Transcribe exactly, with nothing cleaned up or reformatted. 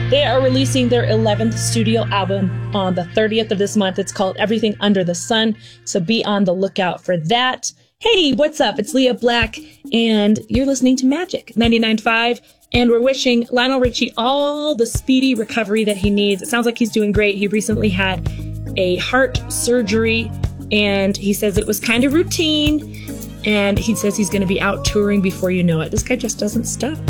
They are releasing their eleventh studio album on the thirtieth of this month. It's called Everything Under the Sun, so be on the lookout for that. Hey, what's up? It's Leah Black, and you're listening to Magic ninety-nine point five, and we're wishing Lionel Richie all the speedy recovery that he needs. It sounds like he's doing great. He recently had a heart surgery, and he says it was kind of routine, and he says he's going to be out touring before you know it. This guy just doesn't stop.